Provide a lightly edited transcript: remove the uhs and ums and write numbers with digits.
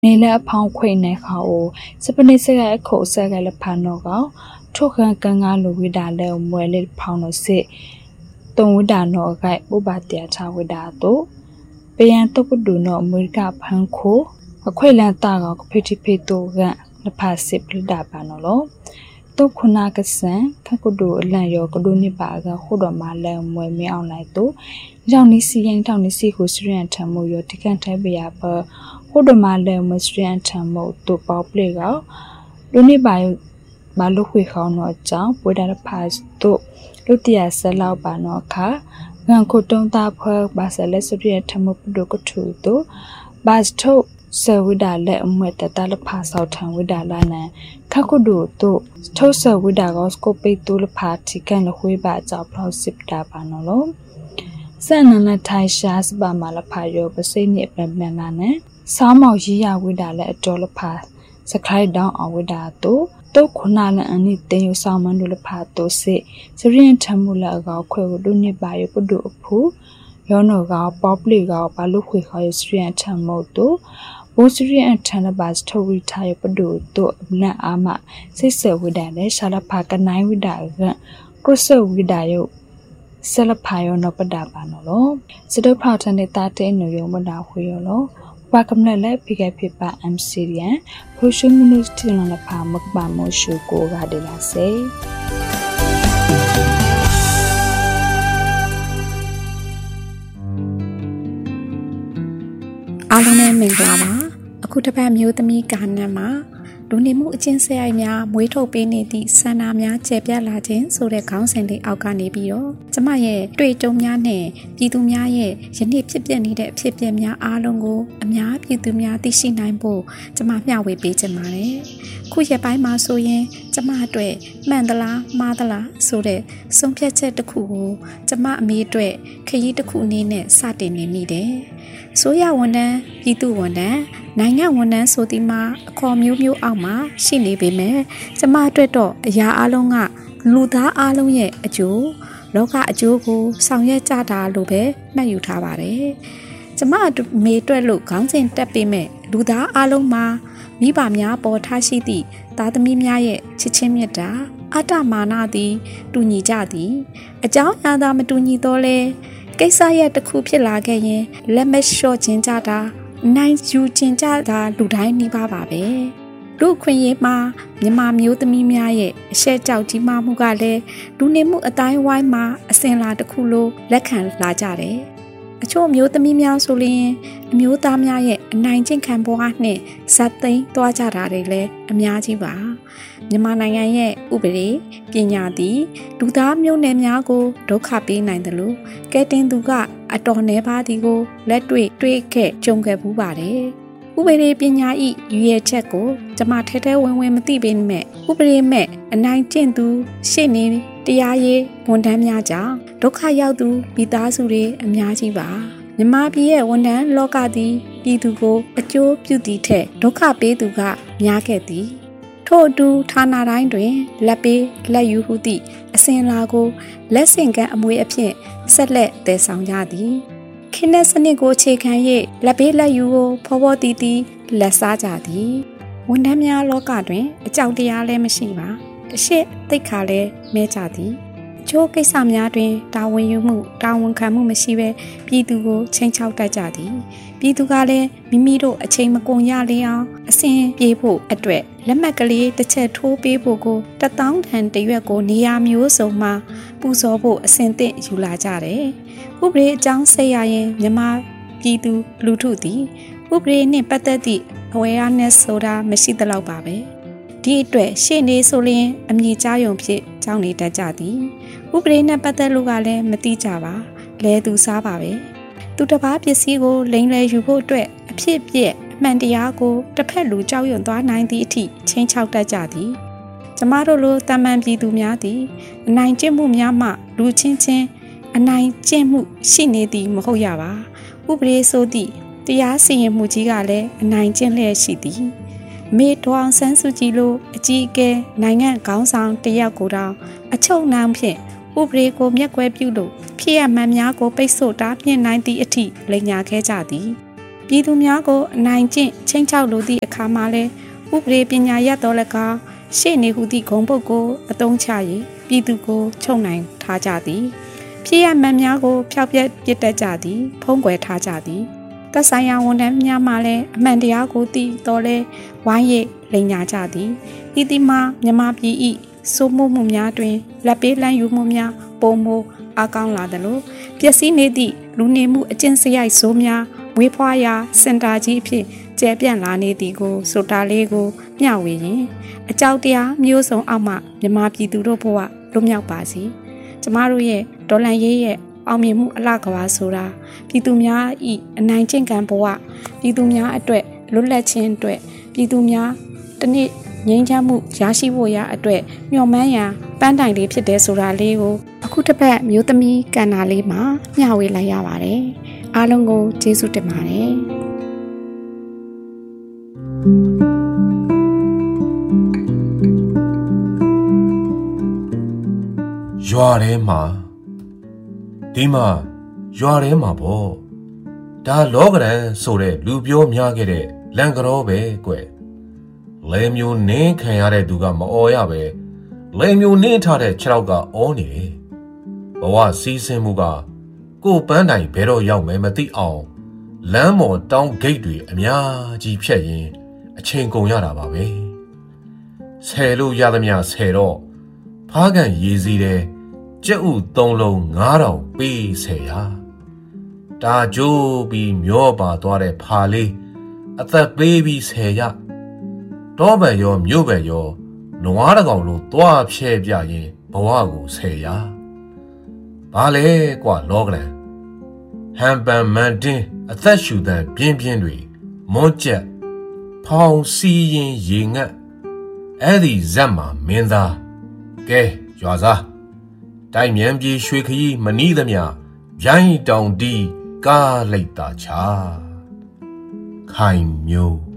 နေလအဖောင်းခွေနေခါကိုစပနိစကခုဆက်ကလဖာနောကထုခန်ကန်ကလူဝိဒါလဲမွဲလေဖောင်းလို့စစ်တုံဝိဒါနောကဥပတျာချဝိဒါတို့ပယံတုပဒုနောအမေရိကဖန်ခိုအခွေလန်တာကဖိတိဖိတိုကလဖာစစ်ပလဒါပါနော်လို့တုခုနာကဆန်ခကုဒုအလန်ရောကဒုနိပါကခုတော်မှာလဲမွဲမအောင်လိုက်တို့ကြောင့်နီစီရင်ထောင်းနီစီကိုစရန်ထမှုရောတိကန်ထဲပရပခုတော်မှာလဲမစရန်ထမှုတို့ပေါပလေကဒုနိပါဘာလို့ခွေခေါင်းတော့ကြောင့်ပွေတာဖာတို့လူတရာဆက်လောက်ပါနော်ခါငန်ခုတုံးတာဖွဲဘာဆလက်စရန်ထမှုတို့ကထူတို့ဘာစထုတ်ဆဝိဒါလက်အမွဲ့တတလဖာဆောက်ထံဝိဒါလာနံခခုဒုတို့ထုတ်ဆဝိဒါကောစကိုပိတူလဖာတိကန်လခွေးပါကြောင့်ဖလောက်စစ်တာပါနော်လို့စံနနထိုင်ရှာစပါမလဖာရောပစိနေပမနာနဲ့စောင်းမောက်ရီရဝိဒါလက်အတော်လဖာစခိုင်တောင်းအဝိဒါတို့တုတ်ခုနာလအနိတေယဆောင်မန္ဒုလဖာတိုစစ်စရင်ထမှုလအကောခွဲကိုဒုနိပါယပဒုအဖူယောနောကပေါပလီကဘာလို့ခွေခေါ်ရစရင်ထမှုတို့ဘိုးစရီအန်ထန်ဘတ်ထဝီထားရပဒုတို့နတ်အာမစိတ်ဆဝိဒါနဲ့ရှာလဖာကနိုင်ဝိဒါကကရစဝိဒါယုဆလဖာယောနပဒါပါနော်လို့စတုဖောက်ထန်တဲ့တာတဲနုယုံမနာခွေရောလို့ဘာကမလဲလဲဖိကဖိပါ MC ရန်ဖရရှုမနုစတီနလဖာမကပါမိုရှုကိုကဒေလာစေအားလုံးနဲ့မင်္ဂလာပါအခုတစ်ပတ်မျိုးသမီးကာနံမှာလူနေမှုအကျင့်စရိုက်များမွေးထုတ်ပေးနေသည့်ဆန္ဒများကျယ်ပြန့်လာခြင်းဆိုတဲ့ခေါင်းစဉ်လေးအောက်ကနေပြီးတော့ကျမရဲ့တွေ့ကြုံများနဲ့ပြည်သူများရဲ့ယနေ့ဖြစ်ပျက်နေတဲ့အဖြစ်အပျက်များအားလုံးကိုအများပြည်သူများသိရှိနိုင်ဖို့ကျမမျှဝေပေးချင်ပါတယ်ခုရက်ပိုင်းမှာဆိုရင်ကျမအတွက်မှန်သလားမှားသလားဆိုတဲ့ဆုံးဖြတ်ချက်တစ်ခုကိုကျမအမေအတွက်ခရီးတစ်ခုအနေနဲ့စတင်နေမိတယ်ဆိုရဝန်ထမ်းပြည်သူဝန်ထမ်းနိုင်ငံဝန်ထမ်းဆိုဒီမှာအခေါ်မျိုးမျိုးအောက်မှာရှိနေပေမဲ့ကျမအတွက်တော့အရာအလုံးကလူသားအလုံးရဲ့အကျိုးလောကအကျိုးကိုဆောင်ရွက်ကြတာလို့ပဲမှတ်ယူထားပါတယ်ကျမမေအတွက်လို့ခေါင်းစဉ်တက်ပေးမဲ့လူသားအလုံးမှာမိဘများပေါ်ထားရှိသည့်သားသမီးများရဲ့ချစ်ချင်းမြတ်တာအတ္တမာနသည်တူညီကြသည်အကြောင်းအရာသာမတူညီတော့လဲကိစ္စရဲ့တစ်ခုဖြစ်လာခဲ့ရင်လက်မလျှော့ခြင်းကြတာနိုင်ယူခြင်းကြတာလူတိုင်းနှိပါပါပဲလူခွင့်ရေးမှာမြန်မာမျိုးသမီးများရဲ့အရှက်ကြောက်ကြီးမှမှုကလည်းလူနေမှုအတိုင်းဝိုင်းမှာအစဉ်လာတစ်ခုလိုလက်ခံလာကြတယ်အချို့မျိုးသမီးများဆိုရင်အမျိုးသားများရဲ့အနိုင်ကျင့်ခံဘဝနဲ့ဇက်သိမ်းသွားကြတာတွေလည်းအများကြီးပါမြန်မာနိုင်ငံရဲ့ဥပဒေပညာသည်လူသားမျိုးနွယ်များကိုဒုက္ခပေးနိုင်တယ်လို့ကဲတင်သူကအတော်နှဲပါသည်ကိုလက်တွေ့ခဲ့ကြုံခဲ့ဘူးပါတယ်ဥပဒေပညာဤရွေချက်ကိုကျမထဲထဲဝင်မသိပေမဲ့ဥပဒေမဲ့အနိုင်ကျင့်သူရှေ့နေတရားရေးဝန်ထမ်းများကြောင့်ဒုက္ခရောက်သူမိသားစုတွေအများကြီးပါမြန်မာပြည်ရဲ့ဝန်ထမ်းလောကသည်ပြည်သူကိုအကျိုးပြုသည့်ထက်ဒုက္ခပေးသူကများခဲ့သည်ထို့အတူဌာနတိုင်းတွင်လက်ပေးလက်ယူဟုသည့်အစဉ်အလာကိုလက်ဆင့်ကမ်းအမွေအဖြစ်ဆက်လက်တည်ဆောင်ကြသည်ခင်းတဲ့စနစ်ကိုအခြေခံ၍လက်ပေးလက်ယူကိုဖော်ဖော်တီးတီးလက်စားကြသည်ဝန်ထမ်းများလောကတွင်အကြောက်တရားလည်းမရှိပါအရှိသိက္ခာလည်းမဲကြသည်အချို့ကိစ္စများတွင်တာဝန်ယူမှုတာဝန်ခံမှုမရှိဘဲပြည်သူကိုချိန်ချောက်တတ်ကြသည်ပြည်သူကလည်းမိမိတို့အချိန်မကုန်ရလေအောင်အစဉ်ပြေဖို့အတွက်လက်မှတ်ကလေးတစ်ချက်ထိုးပေးဖို့ကို1000ထန်တရွက်ကိုနေရာမျိုးစုံမှာပူဇော်ဖို့အစဉ်သင့်ယူလာကြတယ်ဥပဒေအကြောင်းဆက်ရရင်မြန်မာပြည်သူလူထုသည်ဥပဒေနှင့်ပတ်သက်သည့် awareness ဆိုတာမရှိသလောက်ပါပဲဒီအတွက်ရှေ့နေဆိုရင်အမြင်ကြားရုံဖြစ်ကြောင်းနေတတ်ကြသည်ဥပဒေနဲ့ပတ်သက်လို့ကလည်းမသိကြပါလဲသူစားပါပဲသူတစ်ပါးပစ္စည်းကိုလိမ်လည်ယူဖို့အတွက်အဖြစ်ပြက်အမှန်တရားကိုတစ်ဖက်လူကြောက်ရွံ့သွားနိုင်သည့်အထိချင်းချောက်တတ်ကြသည်ကျမတို့လိုတာမန်ပြည်သူများသည်အနိုင်ကျင့်မှုများမှလူချင်းချင်းအနိုင်ကျင့်မှုရှိနေသည်မဟုတ်ရပါဥပဒေဆိုသည့်တရားစီရင်မှုကြီးကလည်းအနိုင်ကျင့်လျက်ရှိသည်မေဒေါအောင်ဆန်းစုကြည်လိုအကြီးအကဲနိုင်ငံခေါင်းဆောင်တယောက်ကိုတောင်အချုပ်နှောင်ဖြင့်ဥပဒေကိုမျက်ကွယ်ပြုလို့ဖြစ်ရမှန်များကိုပိတ်ဆို့တားမြစ်နိုင်သည့်အထိလိမ်ညာခဲ့ကြသည်ပပြည်သူများကိုအနိုင်ကျင့်ချင်းချောက်လိုသည့်အခါမှာလဲဥပဒေပညာရတော်၎င်းရှေ့နေဟုသည့်ဂုဏ်ပုဒ်ကိုအသုံးချ၍ပြည်သူကိုချုပ်နိုင်ထားကြသည်ဖြစ်ရမှန်များကိုဖျောက်ပြက်ပစ်တတ်ကြသည်ဖုံးကွယ်ထားကြသည်သက်ဆိုင်ရာဝန်ထမ်းများမှလည်းအမှန်တရားကိုသိတော်လဲဝိုင်းရိပ်လိမ်ညာကြသည်ဤသည်မှာမြမပြည်၏စိုးမိုးမှုများတွင်လက်ပေးလမ်းယူမှုများပုံမအကောင်းလာသလိုပျက်စီးနေသည့်လူနေမှုအကျင့်စရိုက်ဆိုးများမွေးဖွားရာစင်တာကြီးအဖြစ်ကျယ်ပြန့်လာနေသည်ကိုဆိုတာလေးကိုမျှဝေရင်အကြောက်တရားမျိုးစုံအောက်မှမြမပြည်သူတို့ဘဝလွတ်မြောက်ပါစေကျမတို့ရဲ့ဒေါ်လန်ရေးရဲ့အောင်မြင်မှုအလှကဘာဆိုတာပြည်သူများဤအနိုင်ကျင့်ကံဘဝပြည်သူများအတွက်လွတ်လပ်ခြင်းအတွက်ပြည်သူများတနေ့ငြိမ်းချမ်းမှုရရှိဖို့ရအတွက်မျှော်မှန်းရန်ပန်းတိုင်လေးဖြစ်တယ်ဆိုတာလေးကိုအခုတစ်ပတ်မျိုးသမီးကဏ္ဍလေးမှာမျှဝေလိုက်ရပါတယ်အားလုံးကိုကျေးဇူးတင်ပါတယ်ရွာထဲမှာဒီမှာရွာထဲမှာပေါ့ဒါလောကရန်ဆိုတဲ့လူပြောများခဲ့တဲ့လန်ကရောပဲကွယ်လဲမျိုးနင်းခံရတဲ့သူကမအော်ရပဲလဲမျိုးနင်းထားတဲ့ခြေထောက်ကအော်နေတယ်ဘဝစီးဆင်းမှုကကိုပန်းတိုင်ဘယ်တော့ရောက်မယ်မသိအောင်လမ်းမော်တောင်းဂိတ်တွေအများကြီးဖြတ်ရင်အချိန်ကုန်ရတာပါပဲဆယ်လို့ရသမျှဆယ်တော့ဖားကန်ရေးစည်းတဲ့ကျက်ဥ3လုံး9000ပေးဆယ်ရဒါကြိုးပြီးမျောပါသွားတဲ့ဖာလေးအသက်ပေးပြီးဆယ်ရတောပံရောမြို့ပံရောနွားတကောင်လိုသွားဖြဲပြရင်ဘဝကိုဆယ်ရဘာလဲကွာလောကလန်ဟန်ပန်မန်တင်းအသက်ရှူသံပြင်းပြင်းတွေမွန်းကျက်ဖောင်စီရင်ရေငတ်အဲ့ဒီဇက်မှာမင်းသားကဲရွာစားတိုက်မြန်ပြေရွှေခရီးမနီးသမျှရိုင်းတောင်တီးကားလိုက်တာချာခိုင်မျိုး